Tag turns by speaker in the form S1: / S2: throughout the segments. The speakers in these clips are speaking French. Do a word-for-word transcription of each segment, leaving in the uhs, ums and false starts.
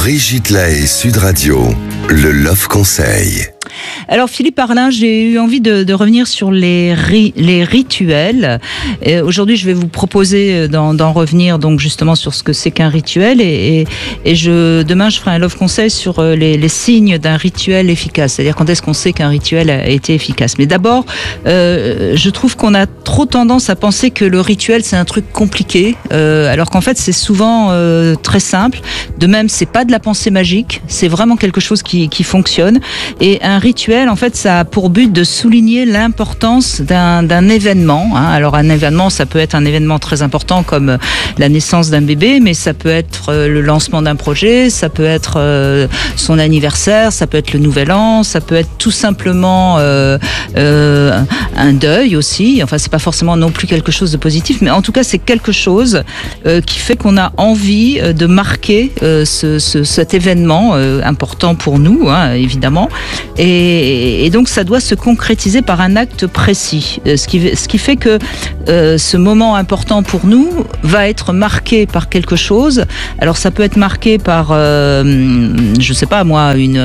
S1: Brigitte Lahaie, Sud Radio, le Love Conseil.
S2: Alors Philippe Arlin, j'ai eu envie de, de revenir sur les, ri, les rituels. Et aujourd'hui, je vais vous proposer d'en, d'en revenir donc justement sur ce que c'est qu'un rituel. Et, et, et je, demain, je ferai un love conseil sur les, les signes d'un rituel efficace. C'est-à-dire quand est-ce qu'on sait qu'un rituel a été efficace. Mais d'abord, euh, je trouve qu'on a trop tendance à penser que le rituel, c'est un truc compliqué, euh, alors qu'en fait, c'est souvent euh, très simple. De même, c'est pas de la pensée magique. C'est vraiment quelque chose qui, qui fonctionne. Et un rituel, en fait, ça a pour but de souligner l'importance d'un, d'un événement. Hein. Alors, un événement, ça peut être un événement très important comme la naissance d'un bébé, mais ça peut être le lancement d'un projet, ça peut être euh, son anniversaire, ça peut être le nouvel an, ça peut être tout simplement euh, euh, un deuil aussi. Enfin, c'est pas forcément non plus quelque chose de positif, mais en tout cas, c'est quelque chose euh, qui fait qu'on a envie de marquer euh, ce, ce, cet événement euh, important pour nous, hein, évidemment. Et Et, et donc ça doit se concrétiser par un acte précis, ce qui, ce qui fait que euh, ce moment important pour nous va être marqué par quelque chose. Alors ça peut être marqué par, euh, je sais pas moi, une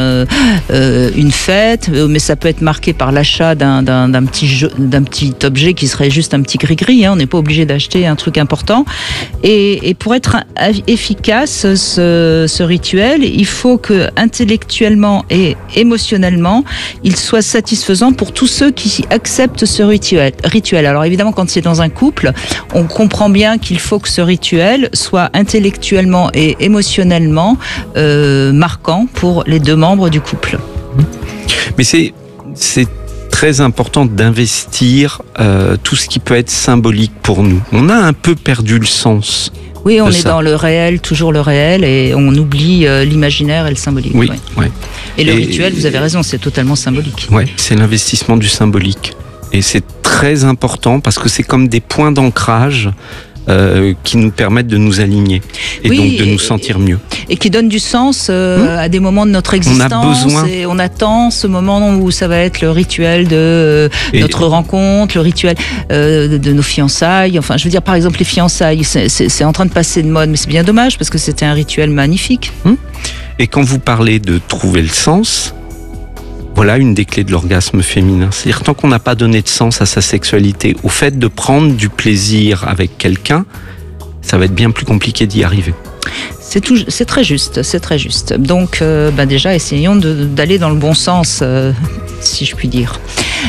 S2: euh, une fête, mais ça peut être marqué par l'achat d'un, d'un, d'un petit jeu, d'un petit objet qui serait juste un petit gris-gris. Hein, on n'est pas obligé d'acheter un truc important. Et, et pour être efficace, ce, ce rituel, il faut que intellectuellement et émotionnellement il soit satisfaisant pour tous ceux qui acceptent ce rituel. rituel. Alors évidemment, quand c'est dans un couple, on comprend bien qu'il faut que ce rituel soit intellectuellement et émotionnellement euh, marquant pour les deux membres du couple.
S3: Mais c'est, c'est très important d'investir euh, tout ce qui peut être symbolique pour nous. On a un peu perdu le sens.
S2: Oui, on est
S3: ça.
S2: dans le réel, toujours le réel, et on oublie euh, l'imaginaire et le symbolique.
S3: Oui,
S2: ouais.
S3: ouais.
S2: Et le
S3: et,
S2: rituel, vous avez raison, c'est totalement symbolique.
S3: Oui, c'est l'investissement du symbolique. Et c'est très important parce que c'est comme des points d'ancrage euh, qui nous permettent de nous aligner et oui, donc de et, nous sentir mieux.
S2: Et qui donnent du sens euh, mmh. à des moments de notre existence.
S3: On a besoin.
S2: Et on attend ce moment où ça va être le rituel de euh, notre rencontre, le rituel euh, de, de nos fiançailles. Enfin, je veux dire, par exemple, les fiançailles, c'est, c'est, c'est en train de passer de mode, mais c'est bien dommage parce que c'était un rituel magnifique.
S3: Mmh. Et quand vous parlez de trouver le sens, voilà une des clés de l'orgasme féminin. C'est-à-dire, tant qu'on n'a pas donné de sens à sa sexualité, au fait de prendre du plaisir avec quelqu'un, ça va être bien plus compliqué d'y arriver.
S2: C'est, tout, c'est très juste, c'est très juste. Donc, euh, bah déjà, essayons de, d'aller dans le bon sens, euh, si je puis dire.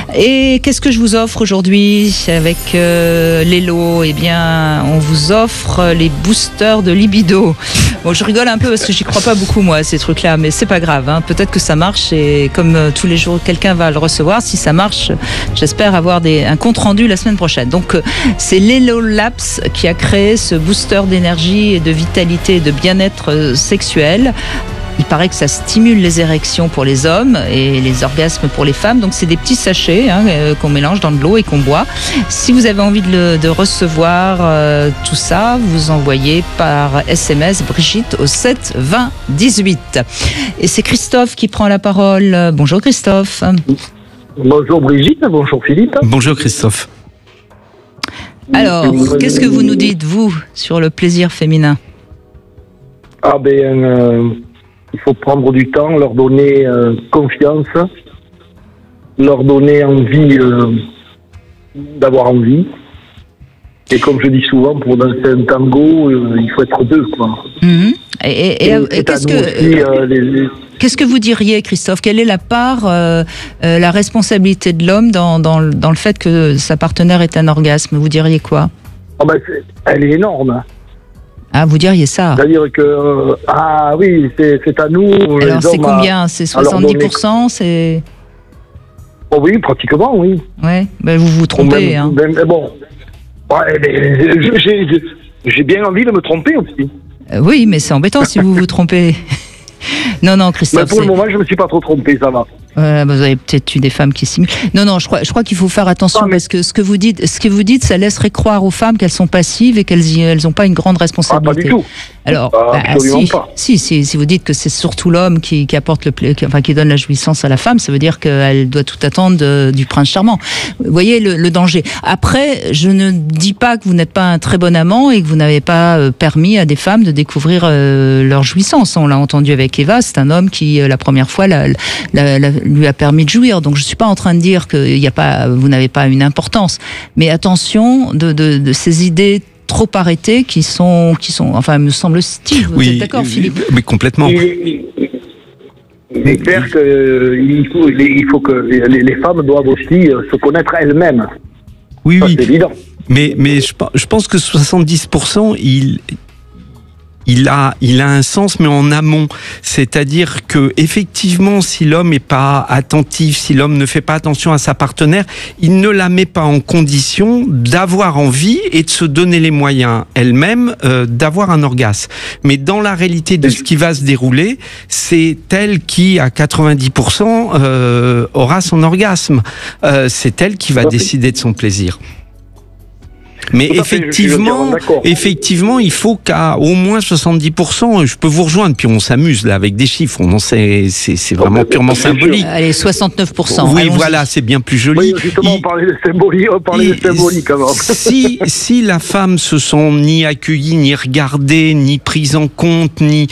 S2: Et qu'est-ce que je vous offre aujourd'hui avec euh, Lelo ? Eh bien, on vous offre les boosters de libido. Bon, je rigole un peu parce que j'y crois pas beaucoup, moi, à ces trucs-là, mais c'est pas grave. Hein. Peut-être que ça marche et comme euh, tous les jours, quelqu'un va le recevoir. Si ça marche, j'espère avoir des, un compte-rendu la semaine prochaine. Donc, euh, c'est Lelo Labs qui a créé ce booster d'énergie et de vitalité et de bien-être euh, sexuel. Il paraît que ça stimule les érections pour les hommes et les orgasmes pour les femmes. Donc, c'est des petits sachets hein, euh, qu'on mélange dans de l'eau et qu'on boit. Si vous avez envie de, le, de recevoir euh, tout ça, vous envoyez par S M S Brigitte au sept vingt dix-huit. Et c'est Christophe qui prend la parole. Bonjour Christophe.
S4: Bonjour Brigitte, bonjour Philippe.
S3: Bonjour Christophe.
S2: Alors, qu'est-ce que vous nous dites, vous, sur le plaisir féminin ?
S4: Ah ben... Euh... Il faut prendre du temps, leur donner euh, confiance, leur donner envie euh, d'avoir envie. Et comme je dis souvent, pour danser un tango, euh, il faut être deux, quoi.
S2: Mmh. Et, et, et, et, et qu'est-ce que
S4: aussi, euh, les, les...
S2: qu'est-ce que vous diriez, Christophe ? Quelle est la part, euh, euh, la responsabilité de l'homme dans, dans, dans le fait que sa partenaire ait un orgasme ? Vous diriez quoi ?
S4: Oh ben, elle est énorme.
S2: Ah, vous diriez ça.
S4: C'est-à-dire que, euh, ah oui, c'est, c'est à nous.
S2: Alors,
S4: les
S2: c'est
S4: hommes
S2: combien ?
S4: à,
S2: C'est soixante-dix pour cent c'est...
S4: Oh oui, pratiquement, oui.
S2: Ouais, ben vous vous trompez.
S4: Même,
S2: hein.
S4: même, bon, ouais, mais j'ai, j'ai, j'ai bien envie de me tromper aussi.
S2: Euh, oui, mais c'est embêtant si vous vous trompez. Non, non, Christophe.
S4: Mais pour
S2: c'est...
S4: le moment, je ne me suis pas trop trompé, ça va.
S2: Euh, vous avez peut-être eu des femmes qui simulent. Non, non, je crois, je crois qu'il faut faire attention, mais... parce que ce que vous dites, ce que vous dites, ça laisserait croire aux femmes qu'elles sont passives et qu'elles elles n'ont pas une grande responsabilité.
S4: Ah, pas du tout.
S2: Alors,
S4: ah,
S2: bah,
S4: absolument
S2: si,
S4: pas.
S2: Si, si, si vous dites que c'est surtout l'homme qui, qui apporte le, qui, enfin, qui donne la jouissance à la femme, ça veut dire qu'elle doit tout attendre de, du prince charmant. Vous voyez le, le danger. Après, je ne dis pas que vous n'êtes pas un très bon amant et que vous n'avez pas euh, permis à des femmes de découvrir euh, leur jouissance. On l'a entendu avec Eva, c'est un homme qui, euh, la première fois, la, la, la, lui a permis de jouir. Donc, je suis pas en train de dire que y a pas, vous n'avez pas une importance. Mais attention de, de, de ces idées trop arrêtées qui sont, qui sont, enfin, me semble-t-il. Vous
S3: oui,
S2: êtes d'accord, Philippe?
S3: Mais complètement.
S4: Il, il est clair qu'il faut, il faut que les, les femmes doivent aussi se connaître elles-mêmes.
S3: Oui,
S4: ça,
S3: oui.
S4: C'est évident.
S3: Mais, mais je, je pense que soixante-dix pour cent, il... Il a, il a un sens, mais en amont. C'est-à-dire que, effectivement, si l'homme n'est pas attentif, si l'homme ne fait pas attention à sa partenaire, il ne la met pas en condition d'avoir envie et de se donner les moyens elle-même euh, d'avoir un orgasme. Mais dans la réalité de ce qui va se dérouler, c'est elle qui, à quatre-vingt-dix pour cent, euh, aura son orgasme. Euh, c'est elle qui va décider de son plaisir. Mais effectivement, effectivement, il faut qu'à au moins soixante-dix pour cent, je peux vous rejoindre, puis on s'amuse là avec des chiffres, on en sait, c'est, c'est vraiment purement symbolique.
S2: Allez, soixante-neuf pour cent.
S3: Oui, voilà, c'est bien plus joli.
S4: Oui, justement, on parlait de symbolique, on parlait de symbolique avant.
S3: Si, si la femme se sent ni accueillie, ni regardée, ni prise en compte, ni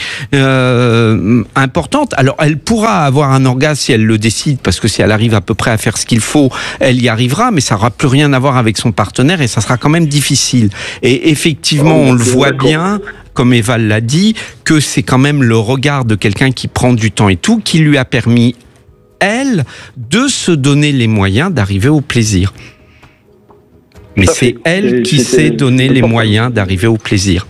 S3: euh, importante, alors elle pourra avoir un orgasme si elle le décide, parce que si elle arrive à peu près à faire ce qu'il faut, elle y arrivera, mais ça n'aura plus rien à voir avec son partenaire et ça sera quand même difficile. Et effectivement, on le voit bien, comme Eva l'a dit, que c'est quand même le regard de quelqu'un qui prend du temps et tout, qui lui a permis, elle, de se donner les moyens d'arriver au plaisir. Mais c'est elle qui s'est donné les moyens d'arriver au plaisir.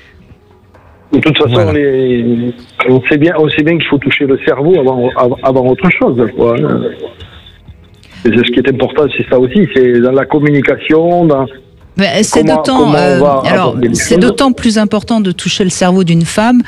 S4: De toute façon, voilà. les... on sait bien, on sait bien qu'il faut toucher le cerveau avant, avant, avant autre chose. Quoi. Et ce qui est important, c'est ça aussi, c'est dans la communication, dans...
S2: Mais c'est comment, d'autant, comment euh, alors, c'est d'autant plus important de toucher le cerveau d'une femme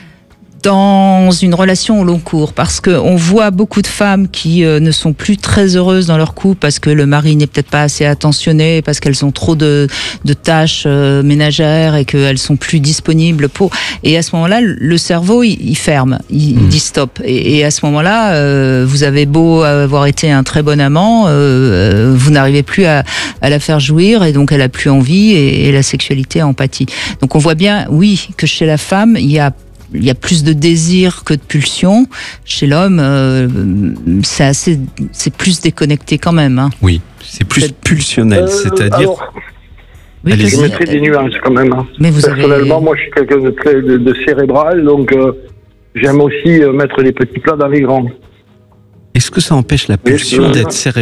S2: dans une relation au long cours, parce que on voit beaucoup de femmes qui euh, ne sont plus très heureuses dans leur couple parce que le mari n'est peut-être pas assez attentionné, parce qu'elles ont trop de, de tâches euh, ménagères et qu'elles sont plus disponibles pour. Et à ce moment-là, le cerveau il, il ferme, il, il dit stop. Et, et à ce moment-là, euh, vous avez beau avoir été un très bon amant, euh, vous n'arrivez plus à, à la faire jouir et donc elle a plus envie et, et la sexualité en pâtit. Donc on voit bien, oui, que chez la femme il y a Il y a plus de désir que de pulsion. Chez l'homme, euh, c'est assez, c'est plus déconnecté quand même. Hein.
S3: Oui, c'est plus c'est... pulsionnel, euh, c'est-à-dire. Alors,
S4: oui, je mettrai des nuances quand même. Hein. Mais vous Personnellement, avez... moi, je suis quelqu'un de très de, de cérébral, donc euh, j'aime aussi euh, mettre des petits plats dans les grands.
S3: Est-ce que ça empêche la pulsion d'être cérébrale ?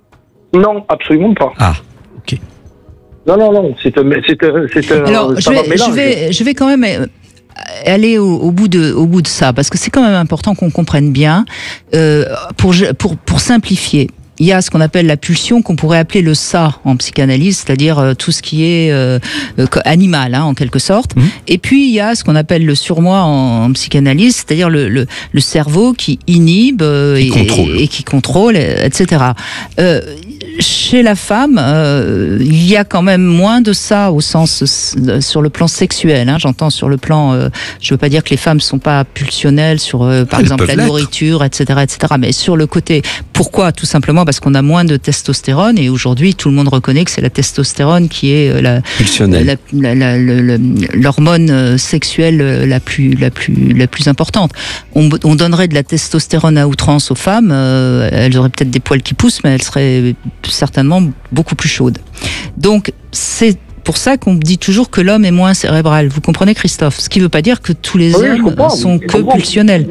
S4: Non, absolument pas.
S3: Ah, ok.
S4: Non, non, non, c'est un, c'est un, c'est un.
S2: Alors, je vais, je vais, je vais quand même aller au, au bout de, au bout de ça, parce que c'est quand même important qu'on comprenne bien. Euh, pour, pour, pour simplifier, il y a ce qu'on appelle la pulsion, qu'on pourrait appeler le ça en psychanalyse, c'est-à-dire euh, tout ce qui est euh, euh, animal, hein, en quelque sorte. Mmh. Et puis il y a ce qu'on appelle le surmoi en, en psychanalyse, c'est-à-dire le, le, le cerveau qui inhibe euh, et, et, et qui contrôle, et cetera. Euh, Chez la femme, euh, il y a quand même moins de ça au sens euh, sur le plan sexuel. Hein, j'entends sur le plan. Euh, je veux pas dire que les femmes sont pas pulsionnelles sur, euh, par Elles exemple, la l'être. nourriture, et cetera, et cetera. Mais sur le côté, pourquoi ? Tout simplement parce qu'on a moins de testostérone et aujourd'hui tout le monde reconnaît que c'est la testostérone qui est la, la, la, la, la, l'hormone sexuelle la plus, la plus, la plus importante. On, on donnerait de la testostérone à outrance aux femmes, euh, elles auraient peut-être des poils qui poussent, mais elles seraient certainement beaucoup plus chaude. Donc c'est pour ça qu'on dit toujours que l'homme est moins cérébral. Vous comprenez, Christophe ? Ce qui ne veut pas dire que tous les oui, hommes sont que pulsionnels.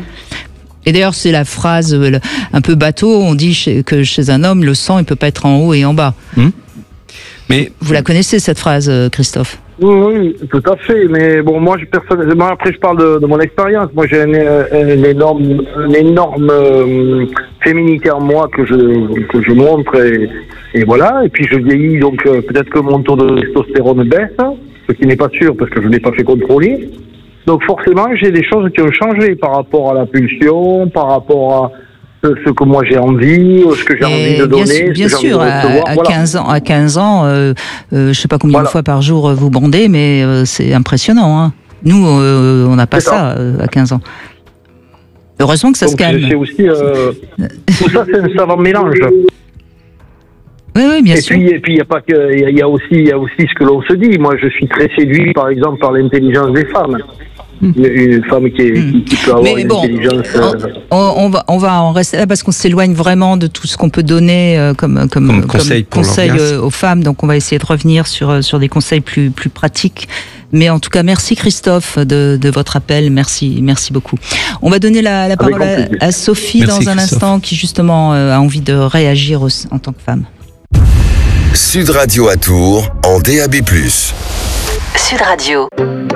S2: Et d'ailleurs, c'est la phrase un peu bateau, on dit que chez un homme, le sang, il ne peut pas être en haut et en bas. Mmh. Mais vous la connaissez, cette phrase, Christophe ?
S4: Oui, oui, tout à fait. Mais bon, moi, je, personnellement, après, je parle de, de mon expérience. Moi, j'ai une, une énorme, une énorme euh, féminité en moi que je, que je montre. Et, et voilà. Et puis, je vieillis, donc euh, peut-être que mon taux de testostérone baisse, ce qui n'est pas sûr parce que je ne l'ai pas fait contrôler. Donc, forcément, j'ai des choses qui ont changé par rapport à la pulsion, par rapport ce, ce que moi j'ai envie, ce que j'ai envie de donner,
S2: bien,
S4: ce
S2: bien
S4: que j'ai
S2: sûr,
S4: envie de recevoir.
S2: à, à
S4: Voilà.
S2: quinze ans, à quinze ans, euh, euh, je sais pas combien
S4: Voilà.
S2: de fois par jour vous bandez, mais euh, c'est impressionnant. Hein. Nous, euh, on n'a pas
S4: C'est
S2: ça,
S4: ça.
S2: euh, à quinze ans. Heureusement que ça
S4: Donc
S2: se calme.
S4: c'est aussi euh, tout ça, c'est un savant mélange.
S2: Oui, oui, bien
S4: et
S2: sûr.
S4: puis et puis il y a pas que il y, y a aussi il y a aussi ce que l'on se dit. Moi, je suis très séduit, par exemple, par l'intelligence des femmes. Une, une femme qui, est, qui, qui peut avoir
S2: Mais
S4: une
S2: bon,
S4: intelligence.
S2: on,
S4: euh,
S2: on- on va, on va en rester là parce qu'on s'éloigne vraiment de tout ce qu'on peut donner euh, comme, comme,
S3: Comme conseil pour
S2: conseil,
S3: l'orgasme.
S2: euh, aux femmes. Donc, on va essayer de revenir sur, euh, sur des conseils plus, plus pratiques. Mais en tout cas, merci Christophe de, de votre appel. Merci, merci beaucoup. On va donner la, la parole
S4: grand
S2: à,
S4: plaisir.
S2: à Sophie
S3: Merci,
S2: dans un
S3: Christophe.
S2: instant qui justement euh, a envie de réagir aussi en tant que femme.
S1: Sud Radio à Tours en D A B plus.
S5: Sud Radio.